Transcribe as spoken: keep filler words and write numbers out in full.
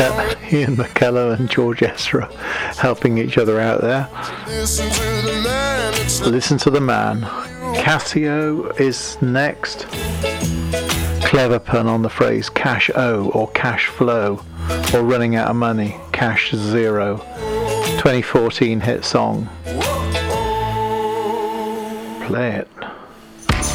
Ian McKellar and George Ezra helping each other out there. Listen to the man. Casio is next. Clever pun on the phrase cash O or cash flow or running out of money. Cash Zero. twenty fourteen hit song. Play it.